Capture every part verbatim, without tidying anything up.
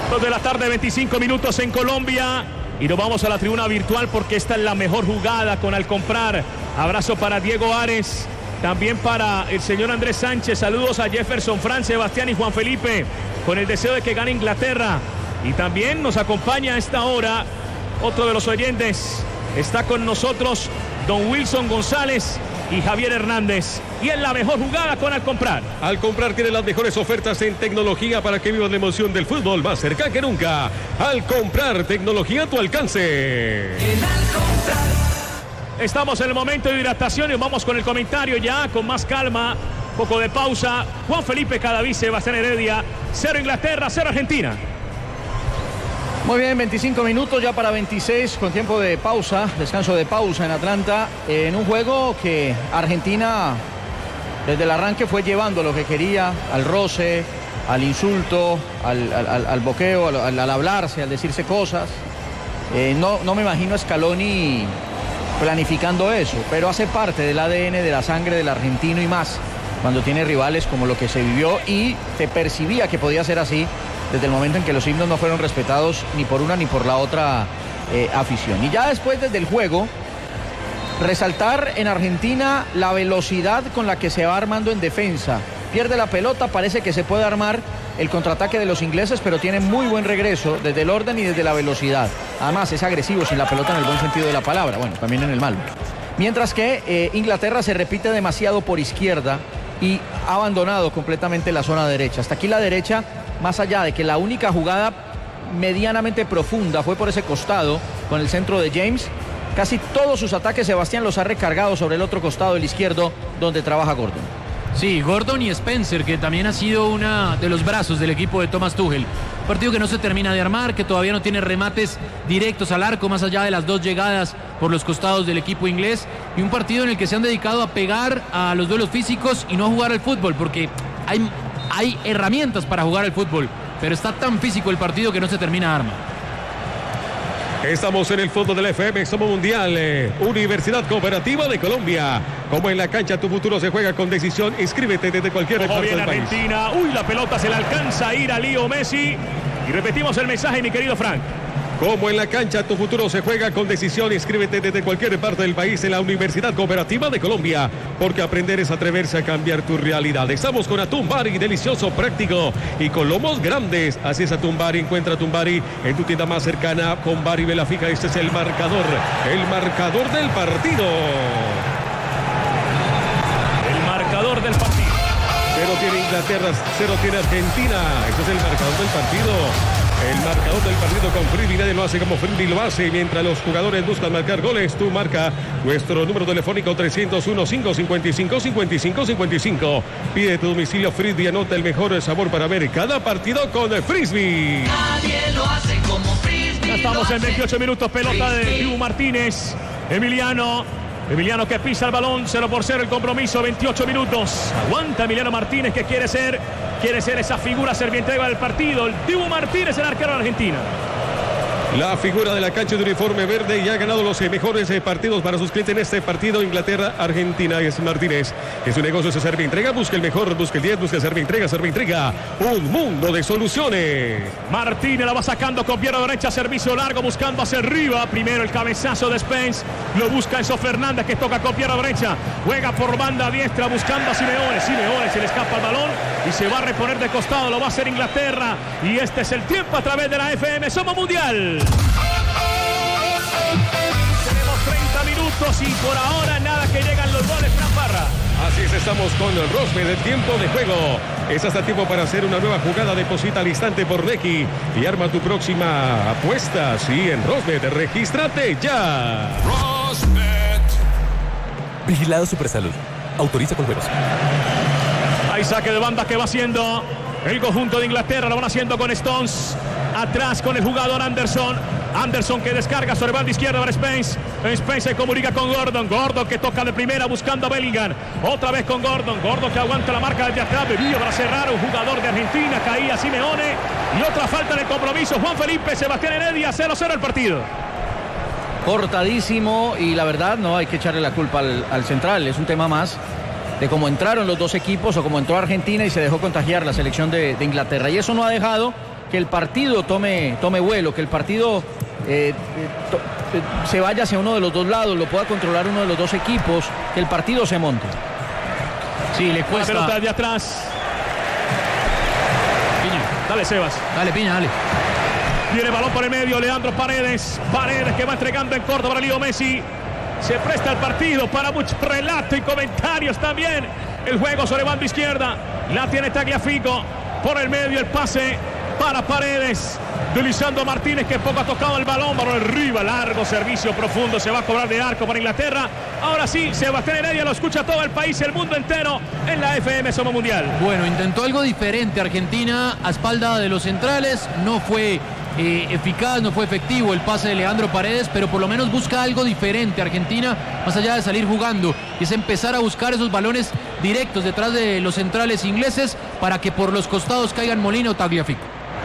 dos de la tarde, veinticinco minutos en Colombia. Y nos vamos a la tribuna virtual porque esta es la mejor jugada con Al Comprar. Abrazo para Diego Ares, también para el señor Andrés Sánchez. Saludos a Jefferson, Fran, Sebastián y Juan Felipe, con el deseo de que gane Inglaterra. Y también nos acompaña a esta hora otro de los oyentes. Está con nosotros don Wilson González y Javier Hernández. Y es la mejor jugada con Al Comprar. Al Comprar tiene las mejores ofertas en tecnología para que vivas la emoción del fútbol más cerca que nunca. Al Comprar, tecnología a tu alcance. En Al Comprar. Estamos en el momento de hidratación y vamos con el comentario ya con más calma. Poco de pausa. Juan Felipe Cadaví, Sebastián Heredia. Cero Inglaterra, cero Argentina. Muy bien, veinticinco minutos ya para veintiséis con tiempo de pausa, descanso de pausa en Atlanta, en un juego que Argentina desde el arranque fue llevando lo que quería, al roce, al insulto, al, al, al boqueo, al, al, al hablarse, al decirse cosas. Eh, no, no me imagino a Scaloni planificando eso, pero hace parte del A D N, de la sangre del argentino y más, cuando tiene rivales como lo que se vivió y te percibía que podía ser así desde el momento en que los himnos no fueron respetados ni por una ni por la otra eh, afición. Y ya después, desde el juego, resaltar en Argentina la velocidad con la que se va armando en defensa. Pierde la pelota, parece que se puede armar el contraataque de los ingleses, pero tiene muy buen regreso desde el orden y desde la velocidad. Además, es agresivo sin la pelota en el buen sentido de la palabra, bueno, también en el mal. Mientras que eh, Inglaterra se repite demasiado por izquierda y ha abandonado completamente la zona derecha. Hasta aquí la derecha, más allá de que la única jugada medianamente profunda fue por ese costado con el centro de James, casi todos sus ataques Sebastián los ha recargado sobre el otro costado, el izquierdo, donde trabaja Gordon. Sí, Gordon y Spencer, que también ha sido uno de los brazos del equipo de Thomas Tuchel. Partido que no se termina de armar, que todavía no tiene remates directos al arco, más allá de las dos llegadas por los costados del equipo inglés. Y un partido en el que se han dedicado a pegar a los duelos físicos y no a jugar al fútbol, porque hay... Hay herramientas para jugar al fútbol, pero está tan físico el partido que no se termina de armar. Estamos en el fondo del F M, somos Mundial, eh, Universidad Cooperativa de Colombia. Como en la cancha tu futuro se juega con decisión, inscríbete desde cualquier Ojo, parte bien del país. Argentina, uy, la pelota se le alcanza a ir a Leo Messi. Y repetimos el mensaje, mi querido Frank. Como en la cancha tu futuro se juega con decisión, inscríbete desde cualquier parte del país en la Universidad Cooperativa de Colombia, porque aprender es atreverse a cambiar tu realidad. Estamos con Atún Bari, delicioso, práctico y con lomos grandes. Así es Atún Bari, encuentra Atún Bari en tu tienda más cercana. Con Bari Vela Fija, este es el marcador, el marcador del partido. El marcador del partido. Cero tiene Inglaterra, cero tiene Argentina. Este es el marcador del partido. El marcador del partido con Fridley, nadie lo hace como Fridley lo hace. Mientras los jugadores buscan marcar goles, tú marca nuestro número telefónico trescientos uno, cinco cincuenta y cinco, cincuenta y cinco cincuenta y cinco. Pide tu domicilio Frisbee, anota el mejor sabor para ver cada partido con Frisbee. Nadie lo hace como Frisbee. Ya estamos en veintiocho minutos, pelota de Dibu Martínez. Emiliano. Emiliano que pisa el balón, cero por cero el compromiso, veintiocho minutos. Aguanta Emiliano Martínez, que quiere ser, quiere ser esa figura servientrega del partido. El Dibu Martínez, el arquero de Argentina. La figura de la cancha de uniforme verde y ha ganado los mejores partidos para sus clientes en este partido. Inglaterra, Argentina, es Martínez. Es un negocio, se serve entrega, busca el mejor, busca el diez, busca el serve entrega, serve entrega. Un mundo de soluciones. Martínez la va sacando con pierna derecha, servicio largo, buscando hacia arriba. Primero el cabezazo de Spence, lo busca Enzo Fernández, que toca con pierna derecha. Juega por banda diestra, buscando a Simeone. Simeone se le escapa el balón y se va a reponer de costado, lo va a hacer Inglaterra. Y este es el tiempo a través de la F M, somos Mundial. Tenemos treinta minutos y por ahora nada que llegan los goles, Fran Parra. Así es, estamos con el Rosme del tiempo de juego. Es hasta tiempo para hacer una nueva jugada. Deposita al instante por Neki y arma tu próxima apuesta. Sí, en Rosmet, regístrate ya. Rosmet. Vigilado Supersalud. Autoriza con juegos. Hay saque de banda que va haciendo el conjunto de Inglaterra, lo van haciendo con Stones. Atrás con el jugador Anderson. Anderson que descarga sobre banda izquierda para Spence. Spence se comunica con Gordon. Gordon que toca de primera buscando a Bellingham. Otra vez con Gordon. Gordon que aguanta la marca desde atrás. Bebía para cerrar. Un jugador de Argentina. Caía Simeone. Y otra falta en el compromiso. Juan Felipe, Sebastián Heredia. cero cero el partido. Cortadísimo y la verdad no hay que echarle la culpa al, al central. Es un tema más de cómo entraron los dos equipos o cómo entró Argentina y se dejó contagiar la selección de, de Inglaterra. Y eso no ha dejado que el partido tome, tome vuelo, que el partido eh, to, eh, se vaya hacia uno de los dos lados, lo pueda controlar uno de los dos equipos, que el partido se monte. Sí, le cuesta. La pelota de atrás. Piña. Dale, Sebas. Dale, Piña, dale. Viene el balón por el medio, Leandro Paredes. Paredes que va entregando en corto para Leo Messi. Se presta el partido para mucho relato y comentarios también. El juego sobre banda izquierda. La tiene Tagliafico. Por el medio el pase para Paredes. De Lisandro Martínez, que poco ha tocado el balón. Balón arriba, largo servicio profundo. Se va a cobrar de arco para Inglaterra. Ahora sí, Sebastián Heredia lo escucha todo el país, el mundo entero en la F M Somos Mundial. Bueno, intentó algo diferente Argentina a espalda de los centrales. No fue eh, eficaz, no fue efectivo el pase de Leandro Paredes, pero por lo menos busca algo diferente Argentina, más allá de salir jugando, y es empezar a buscar esos balones directos detrás de los centrales ingleses para que por los costados caigan Molina o Tagliafico.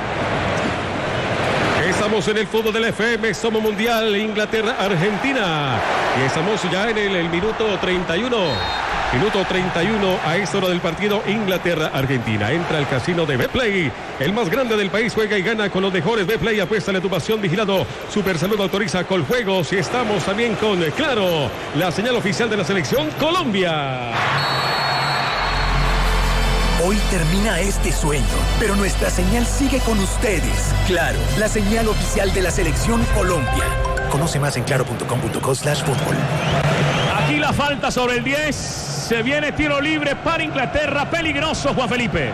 Estamos en el fútbol del F M, Somos Mundial, Inglaterra, Argentina. Y estamos ya en el, el minuto treinta y uno. Minuto treinta y uno a esta hora del partido, Inglaterra-Argentina. Entra al casino de Betplay, el más grande del país, juega y gana con los mejores. Betplay, apuesta a tu pasión, vigilado. Super Salud autoriza Coljuegos. Y estamos también con, claro, la señal oficial de la selección Colombia. Hoy termina este sueño, pero nuestra señal sigue con ustedes. Claro, la señal oficial de la selección Colombia. Conoce más en claro punto com punto co slash fútbol. Aquí la falta sobre el diez. Se viene tiro libre para Inglaterra. Peligroso, Juan Felipe.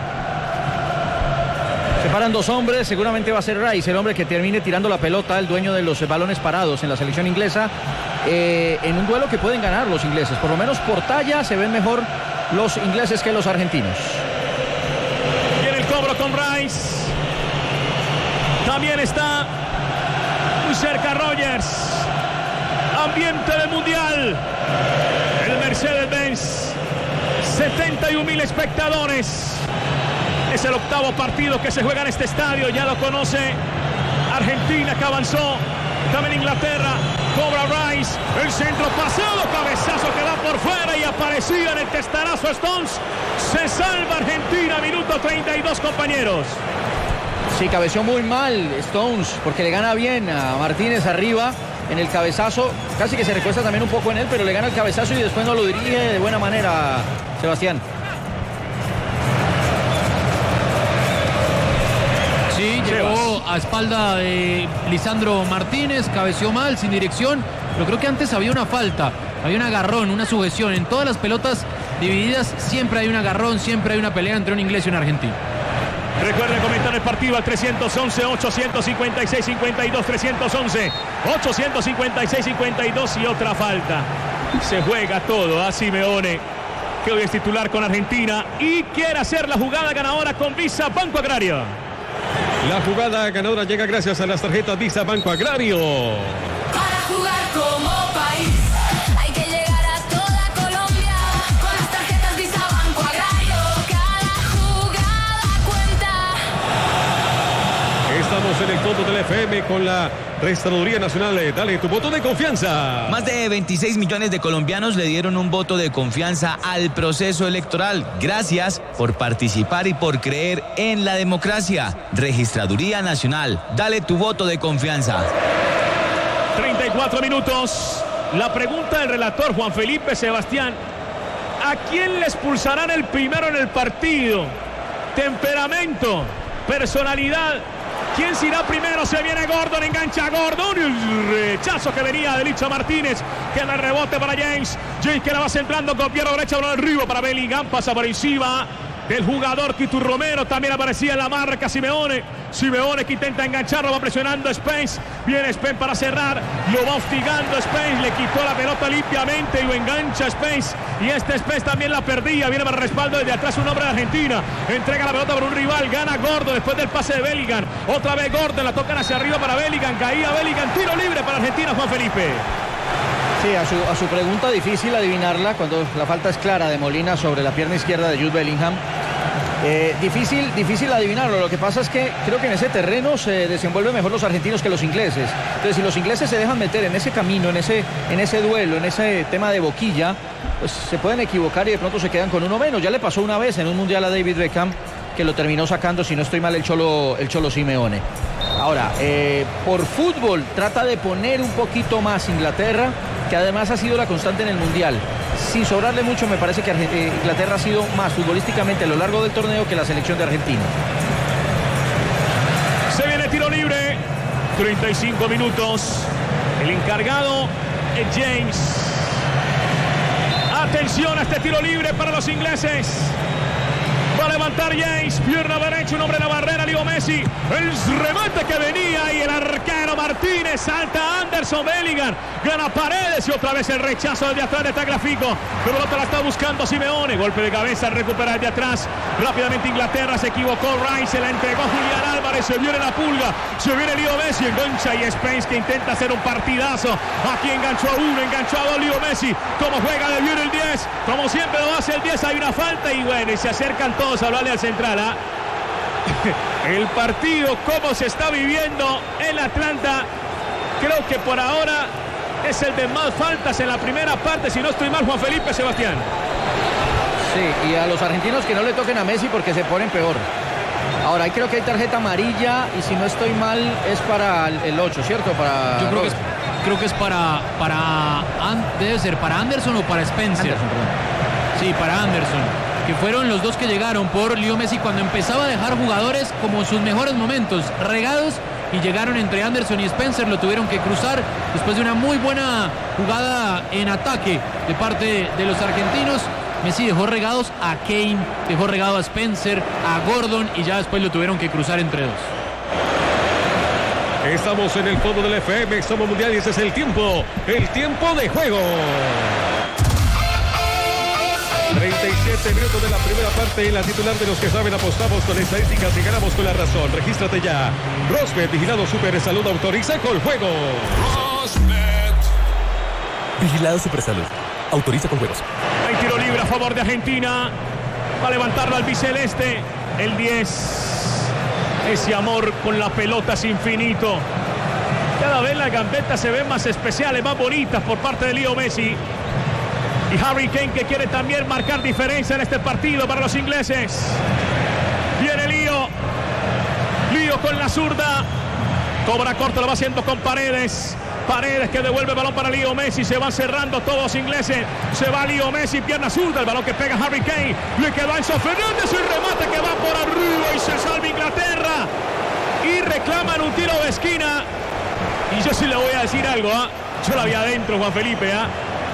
Se paran dos hombres, seguramente va a ser Rice, el hombre que termine tirando la pelota, el dueño de los balones parados en la selección inglesa, eh, en un duelo que pueden ganar los ingleses. Por lo menos por talla se ven mejor los ingleses que los argentinos. Viene el cobro con Rice. También está muy cerca Rogers. Ambiente del Mundial. El Mercedes-Benz. setenta y un mil espectadores. Es el octavo partido que se juega en este estadio. Ya lo conoce Argentina, que avanzó. También Inglaterra. Cobra Rice. El centro pasado. Cabezazo que va por fuera y aparecía en el testarazo Stones. Se salva Argentina. Minuto treinta y dos, compañeros. Sí, cabeció muy mal Stones, porque le gana bien a Martínez arriba en el cabezazo. Casi que se recuesta también un poco en él, pero le gana el cabezazo y después no lo dirige de buena manera Sebastián. Sí, llegó a espalda de Lisandro Martínez, cabeció mal, sin dirección, pero creo que antes había una falta, había un agarrón, una sujeción. En todas las pelotas divididas siempre hay un agarrón, siempre hay una pelea entre un inglés y un argentino. Recuerde comentar el partido al trescientos once, ochocientos cincuenta y seis, cincuenta y dos, trescientos once, ochocientos cincuenta y seis, cincuenta y dos y otra falta. Se juega todo a Simeone, que hoy es titular con Argentina y quiere hacer la jugada ganadora con Visa Banco Agrario. La jugada ganadora llega gracias a las tarjetas Visa Banco Agrario. Para jugar como país hay que llegar a toda Colombia con las tarjetas Visa Banco Agrario. Cada jugada cuenta. Estamos en el fondo del F M con la Registraduría Nacional. Dale tu voto de confianza. Más de veintiséis millones de colombianos le dieron un voto de confianza al proceso electoral. Gracias por participar y por creer en la democracia. Registraduría Nacional. Dale tu voto de confianza. treinta y cuatro minutos. La pregunta del relator Juan Felipe Sebastián. ¿A quién le expulsarán el primero en el partido? Temperamento, personalidad. ¿Quién se irá primero? Se viene Gordon, engancha a Gordon. El rechazo que venía de Licha Martínez. Queda el rebote para James. James que la va centrando con pierna derecha, balón arriba para Bellingham. Pasa por encima del jugador Quito Romero. También aparecía en la marca Simeone. Simeone que intenta engancharlo, va presionando a Spence. Viene Spence para cerrar. Lo va hostigando Spence. Le quitó la pelota limpiamente y lo engancha Spence. Y este Spence también la perdía. Viene para el respaldo desde atrás un hombre de Argentina. Entrega la pelota para un rival. Gana Gordon después del pase de Bellingham. Otra vez Gordon. La tocan hacia arriba para Bellingham. Caía Bellingham. Tiro libre para Argentina, Juan Felipe. Sí, a su, a su pregunta difícil adivinarla cuando la falta es clara de Molina sobre la pierna izquierda de Jude Bellingham. Eh, difícil, difícil adivinarlo. Lo que pasa es que creo que en ese terreno se desenvuelven mejor los argentinos que los ingleses. Entonces, si los ingleses se dejan meter en ese camino, en ese, en ese duelo, en ese tema de boquilla, pues se pueden equivocar y de pronto se quedan con uno menos. Ya le pasó una vez en un mundial a David Beckham que lo terminó sacando, si no estoy mal, el Cholo, el Cholo Simeone. Ahora, eh, por fútbol trata de poner un poquito más Inglaterra, que además ha sido la constante en el Mundial. Sin sobrarle mucho, me parece que eh, Inglaterra ha sido más futbolísticamente a lo largo del torneo que la selección de Argentina. Se viene tiro libre, treinta y cinco minutos. El encargado es James. Atención a este tiro libre para los ingleses. Va a levantar James, pierna derecha, un hombre en la barrera, Leo Messi. El remate que venía y el arquero Martínez, salta Anderson, Bellingham, gana Paredes y otra vez el rechazo desde atrás de Tagliafico. Pero la la está buscando Simeone, golpe de cabeza, recupera desde atrás. Rápidamente Inglaterra, se equivocó Rice, se la entregó Julián Álvarez, se viene la pulga, se viene Leo Messi, engancha y Spence que intenta hacer un partidazo. Aquí enganchó a uno, enganchó a dos Leo Messi. Como juega de bien el diez, como siempre lo hace el diez, hay una falta y bueno, y se acercan todos a hablarle al central. ¿eh? El partido, cómo se está viviendo en Atlanta, creo que por ahora es el de más faltas en la primera parte, si no estoy mal, Juan Felipe, Sebastián. Sí, y a los argentinos que no le toquen a Messi porque se ponen peor. Ahora, ahí creo que hay tarjeta amarilla y si no estoy mal es para el ocho, ¿cierto? Para Yo creo que es, creo que es para, para debe ser para Anderson o para Spencer. Anderson, perdón. Sí, para Anderson, que fueron los dos que llegaron por Leo Messi cuando empezaba a dejar jugadores como sus mejores momentos, regados, y llegaron entre Anderson y Spencer, lo tuvieron que cruzar después de una muy buena jugada en ataque de parte de los argentinos. Messi dejó regados a Kane, dejó regado a Spencer, a Gordon y ya después lo tuvieron que cruzar entre dos. Estamos en el fondo del F M, somos mundial y ese es el tiempo, el tiempo de juego. treinta y siete minutos de la primera parte en la titular de los que saben apostamos con estadísticas y ganamos con la razón. Regístrate ya. Rosbet, vigilado Super Salud, autoriza con juego. Rosbet. Vigilado Supersalud. Autoriza con juegos. Hay tiro libre a favor de Argentina. Va a levantarlo al biceleste. El diez. Ese amor con la pelota es infinito. Cada vez las gambetas se ven más especiales, más bonitas por parte de Leo Messi. Y Harry Kane que quiere también marcar diferencia en este partido para los ingleses. Viene Lío. Lío con la zurda. Cobra corto, lo va haciendo con Paredes. Paredes que devuelve el balón para Leo Messi. Se van cerrando todos los ingleses. Se va Leo Messi, pierna zurda. El balón que pega Harry Kane. Le quedó a Enzo Fernández. El remate que va por arriba y se salva Inglaterra. Y reclaman un tiro de esquina. Y yo sí le voy a decir algo. ¿eh? Yo la vi adentro, Juan Felipe. ¿eh?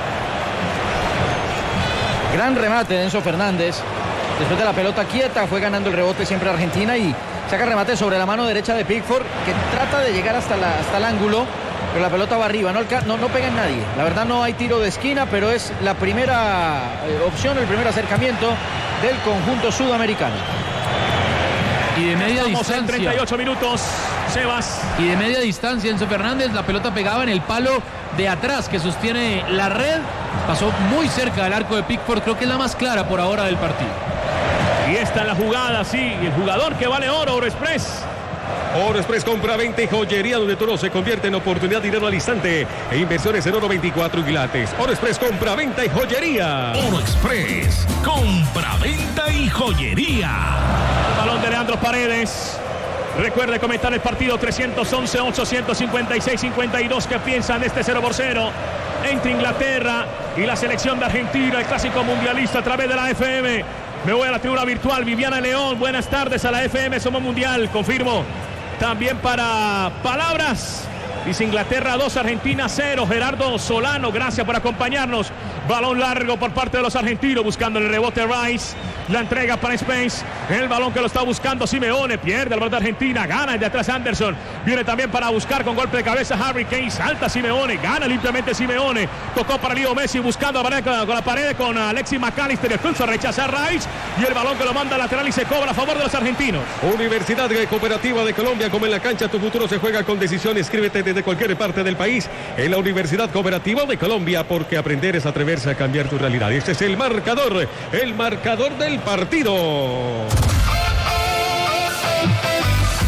Gran remate de Enzo Fernández. Después de la pelota quieta, fue ganando el rebote siempre Argentina y saca remate sobre la mano derecha de Pickford, que trata de llegar hasta, la, hasta el ángulo, pero la pelota va arriba, no, no, no pega en nadie. La verdad no hay tiro de esquina, pero es la primera eh, opción, el primer acercamiento del conjunto sudamericano. Y de media Vamos distancia. en treinta y ocho minutos, Sebas. Y de media distancia, Enzo Fernández, la pelota pegaba en el palo de atrás que sostiene la red. Pasó muy cerca del arco de Pickford, creo que es la más clara por ahora del partido. Y esta es la jugada, sí, el jugador que vale oro, Oro Express. Oro Express compra veinte, joyería donde todo se convierte en oportunidad, dinero al instante e inversiones en oro veinticuatro quilates. Oro Express compra, venta y joyería. Oro Express, compra, venta y joyería. Balón de Leandro Paredes. Recuerde comentar el partido trescientos once, ochocientos cincuenta y seis, cincuenta y dos. ¿Qué piensan de este cero por cero? Entre Inglaterra y la selección de Argentina, el clásico mundialista a través de la F M. Me voy a la tribuna virtual. Viviana León, buenas tardes a la F M, somos mundial, confirmo. También para palabras, dice Inglaterra dos, Argentina cero. Gerardo Solano, gracias por acompañarnos. Balón largo por parte de los argentinos, buscando el rebote Rice. La entrega para Spence. El balón que lo está buscando Simeone. Pierde el balón de Argentina. Gana el de atrás Anderson. Viene también para buscar con golpe de cabeza Harry Kane. Salta Simeone. Gana limpiamente Simeone. Tocó para Leo Messi buscando con la pared con Alexis McAllister. Expulso, rechaza Rice. Y el balón que lo manda lateral y se cobra a favor de los argentinos. Universidad Cooperativa de Colombia, como en la cancha, tu futuro se juega con decisión. Inscríbete desde cualquier parte del país en la Universidad Cooperativa de Colombia, porque aprender es atreverse a cambiar tu realidad. Este es el marcador, el marcador del partido.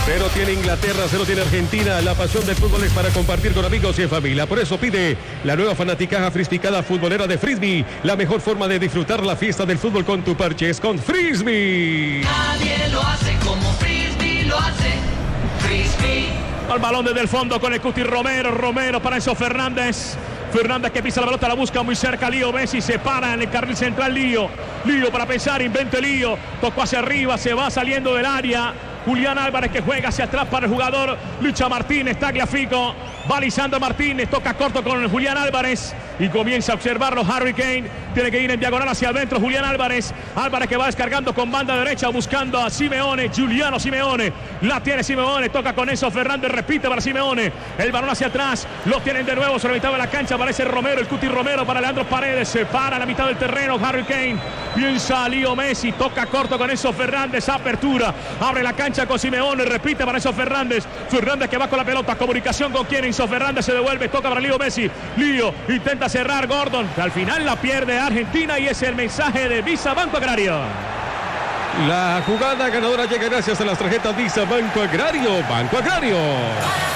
Cero tiene Inglaterra, cero tiene Argentina. La pasión del fútbol es para compartir con amigos y en familia. Por eso pide la nueva fanaticaja frisbicada futbolera de Frisbee. La mejor forma de disfrutar la fiesta del fútbol con tu parche es con Frisbee. Nadie lo hace como Frisbee lo hace. Frisbee. Al balón desde el fondo con el Cuti Romero. Romero para Enzo Fernández. Fernández que pisa la pelota, la busca muy cerca. Lío Messi se para en el carril central. Lío. Lío para pensar, inventa Lío. Tocó hacia arriba, se va saliendo del área. Julián Álvarez que juega hacia atrás para el jugador Licha Martínez, Tagliafico, va Lisandro Martínez, toca corto con Julián Álvarez y comienza a observarlo Harry Kane, tiene que ir en diagonal hacia adentro Julián Álvarez, Álvarez que va descargando con banda derecha buscando a Simeone, Giuliano Simeone, la tiene Simeone, toca con Enzo Fernández, repite para Simeone, el balón hacia atrás, lo tienen de nuevo sobre la mitad de la cancha, aparece Romero, el Cuti Romero para Leandro Paredes, se para a la mitad del terreno Harry Kane, piensa Lío Messi, toca corto con Enzo Fernández, apertura, abre la cancha con Simeone, repite para Enzo Fernández, Fernández que va con la pelota, comunicación con quien, Enzo Fernández se devuelve, toca para Lío Messi, Lío intenta cerrar Gordon, que al final la pierde Argentina y es el mensaje de Visa Banco Agrario. La jugada ganadora llega gracias a las tarjetas Visa Banco Agrario. Banco Agrario.